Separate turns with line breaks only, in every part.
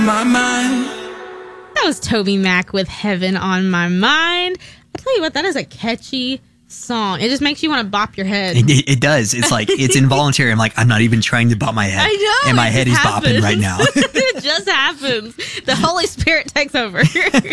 My mind.
That was Toby Mac with Heaven on My Mind. I tell you what, that is a catchy song. It just makes you want to bop your head.
It does. It's like, it's involuntary. I'm like, I'm not even trying to bop my head.
I know.
And my head is bopping right now.
It just happens. The Holy Spirit takes over.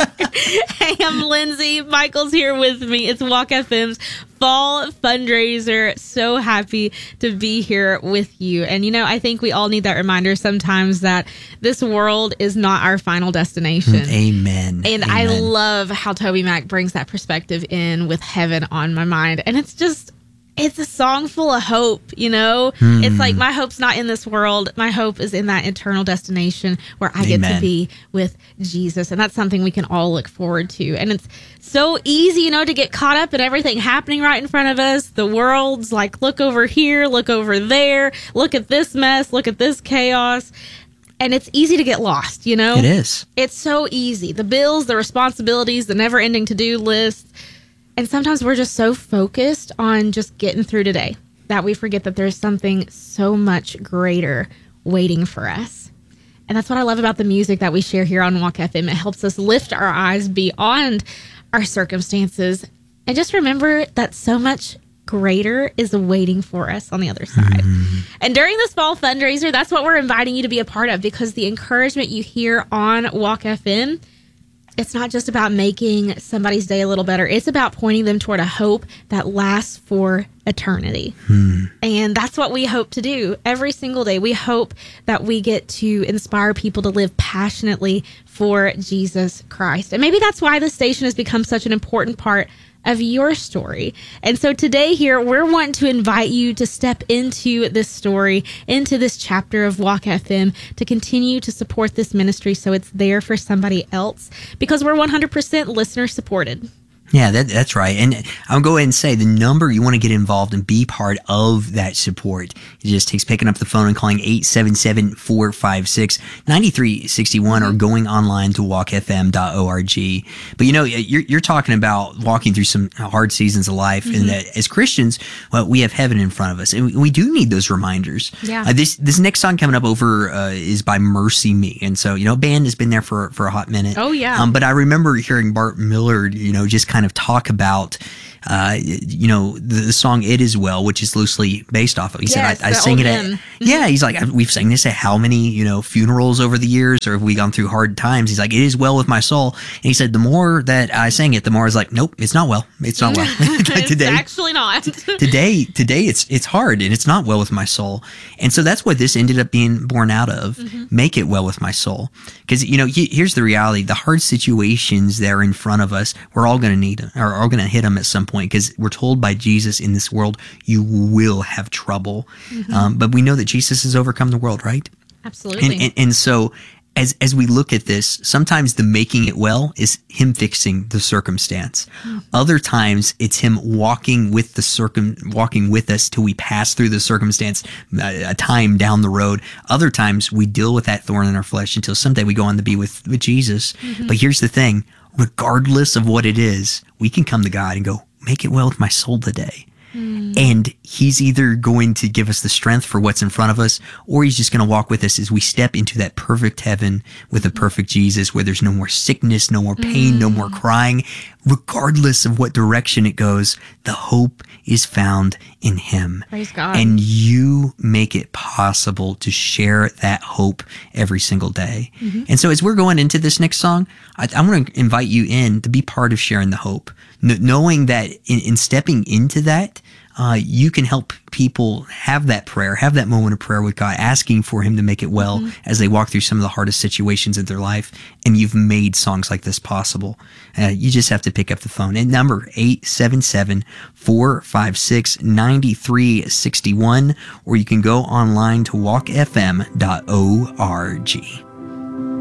Hey, I'm Lindsay. Michael's here with me. It's Walk FM's fall fundraiser. So happy to be here with you. And, you know, I think we all need that reminder sometimes that this world is not our final destination.
Amen.
And
Amen.
I love how Toby Mac brings that perspective in with Heaven on My Mind. And it's a song full of hope, you know? It's like, my hope's not in this world. My hope is in that eternal destination where I get to be with Jesus. And that's something we can all look forward to. And it's so easy, you know, to get caught up in everything happening right in front of us. The world's like, look over here, look over there, look at this mess, look at this chaos. And it's easy to get lost, you know?
It is.
It's so easy. The bills, the responsibilities, the never-ending to-do list. And sometimes we're just so focused on just getting through today that we forget that there's something so much greater waiting for us. And that's what I love about the music that we share here on Walk FM. It helps us lift our eyes beyond our circumstances and just remember that so much greater is waiting for us on the other side. And during this fall fundraiser, that's what we're inviting you to be a part of, because the encouragement you hear on Walk FM, it's not just about making somebody's day a little better. It's about pointing them toward a hope that lasts for eternity. And that's what we hope to do every single day. We hope that we get to inspire people to live passionately for Jesus Christ. And maybe that's why this station has become such an important part of your story. And so today here, we're wanting to invite you to step into this story, into this chapter of Walk FM, to continue to support this ministry so it's there for somebody else, because we're 100% listener supported.
Yeah, that's right. And I'll go ahead and say the number you want to get involved and be part of that support. It just takes picking up the phone and calling 877-456-9361 or going online to walkfm.org. But you know, you're talking about walking through some hard seasons of life, and that as Christians, well, we have heaven in front of us, and we do need those reminders.
Yeah.
This next song coming up over is by Mercy Me, and so you know, band has been there for a hot minute.
Oh yeah.
But I remember hearing Bart Millard, you know, just kind of talk about, you know, the song "It Is Well," which is loosely based off of. He said, "I sing it at." Yeah, he's like, we've sang this at how many, you know, funerals over the years, or have we gone through hard times? He's like, "It is well with my soul." And he said, the more that I sang it, the more I was like, "Nope, it's not well. It's not well."
It's actually not.
today, it's hard, and it's not well with my soul. And so that's what this ended up being born out of. Make it well with my soul, because you know, here's the reality: the hard situations that are in front of us, we're all going to need them, or all going to hit them at some point, because we're told by Jesus, in this world you will have trouble. But we know that Jesus has overcome the world, right?
Absolutely.
And so as we look at this, sometimes the making it well is him fixing the circumstance. Other times it's him walking with us till we pass through the circumstance, a time down the road. Other times we deal with that thorn in our flesh until someday we go on to be with Jesus. But here's the thing: regardless of what it is, we can come to God and go, "Make it well with my soul today." And he's either going to give us the strength for what's in front of us, or he's just going to walk with us as we step into that perfect heaven with a perfect Jesus, where there's no more sickness, no more pain, no more crying. Regardless of what direction it goes, the hope is found in him.
Praise God.
And you make it possible to share that hope every single day. And so as we're going into this next song, I want to invite you in to be part of sharing the hope, knowing that in stepping into that, you can help people have that prayer, have that moment of prayer with God, asking for him to make it well as they walk through some of the hardest situations of their life. And you've made songs like this possible. You just have to pick up the phone at number 877-456-9361, or you can go online to walkfm.org.